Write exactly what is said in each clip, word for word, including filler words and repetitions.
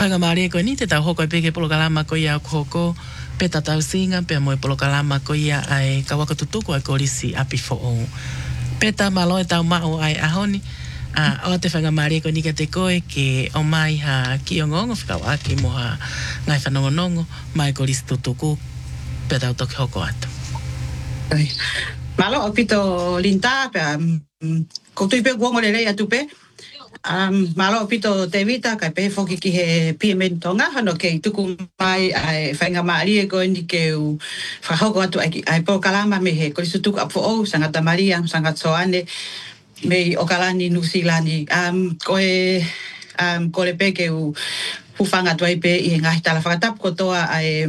whangamari ko ni te tau hoko peke polokalama ko ia hoko pe tatau singa pe mo polokalama ko ia ai kawaka tutuku ai korisi api fo o. Pe ta malo e tau mao ai ahoni a o te whangamari ko ni ka te koe ke o mai ha ki o ngongo whakawaki mo ha ngai whanongonongo mai korisi tutuku pe tau toki hoko atu. Malo o pito linta pe ko tui pe guongo le rei atu pe. Um, malo pito te vita kai pe foki ki he pimentonga hano ke tuku mai ai whainga maari e koe ni ke u whahoko atu ai, ai po kalama me he korisu tuku apo o sangata Maria, sangata Soane me o kalani nusilani um, koe um, kore pe ke u hufanga tu ai pe i ngahi tala whakatapu kotoa ai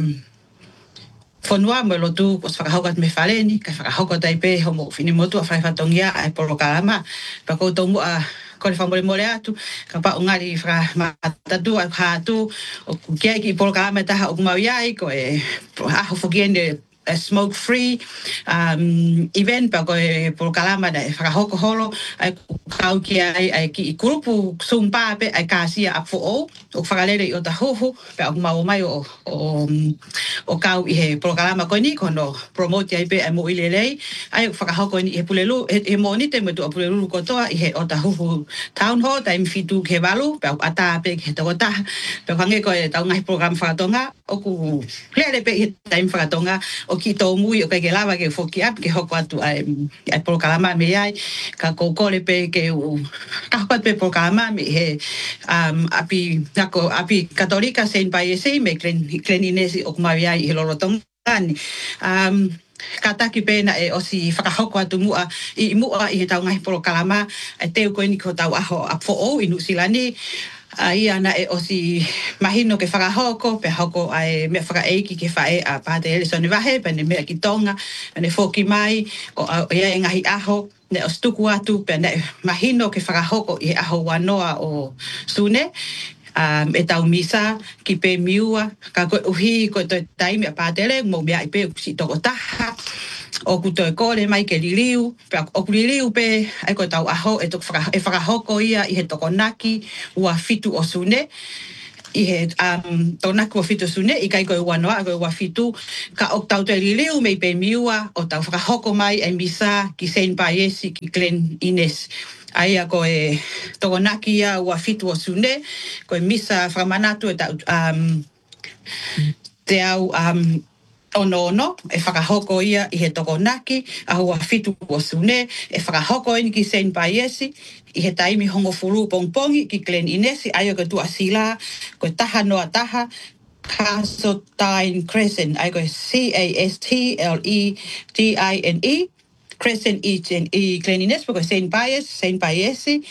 fonua mo lo tu ko whakahokat me whaleni kai whakahoko tai pe homo fini motu a whaifatongia ai polo kalama pa ko tomu a kore whamore more atu ka pa ungari whaka matatu a hatu o kia ki polo kalama taha o kumau iai ko e aho whukiende a smoke free um, event pa ko e polo kalama da whakahoko holo ai kau ki ai ai ki i kurupu sumpa pe ai kasia a fo o o whakalere i o tahoho pe a kumau mai o o o kau i he programa ko ni kono promote ai pe ai mo ilelei ai whakahoko ni he pulelu he mo ni te mo tu pulelu ko toa i he o tahoho town hall tai fitu ke valu pe ata pe ke to ta pe hange ko e tau ngai program whakatonga o ku lere pe he tai whakatonga o ki to mui o ke lava ke foki up ke hoko atu ai ai programa me ai ka ko kole pe ke u ka ko pe programa me he um api nako api katolika Saint Paese me klen kleninesi o kumawia i lorotong ani um kataki pena e osi whakahoko atu mua i mua i he tau ngahi polo kalama e teo koe ni ko tau aho a fo o i nusilani a ia na e osi mahino ke whakahoko pe hoko ai me whakaeiki ke whae a pate ele sone wahe pe ne mea ki tonga ne foki mai o ia e ngahi aho ne o stuku atu pe ne mahino ke whakahoko i he aho wanoa o sune um, e tau misa ki pe miua ka koe uhi koe toi taimi a pātere mo mea i pe si toko taha o ku toi kore mai ke liliu pe o ku liliu pe ai koe tau aho e, toko, e whakahoko ia i he toko naki ua fitu o sune i he um, toko naki ua fitu sune i kai koe wanoa koe ua fitu ka o tau te liliu mei pe miua o tau whakahoko mai e misa ki Saint Paese ki Glen Innes aia ko e tokonaki ia ua fitu o sune ko e misa whakamanatu e tau um, te au um, ono ono e whakahoko ia i he tokonaki a ua fitu o sune e whakahoko ini ki Saint Paese i he taimi hongo furu pongpongi ki Glen Innes aia ko tu asila ko taha noa taha Castletine Crescent ai ko C A S T L E T I N E Crescent i Glen Innes porque Saint Paese Saint Paese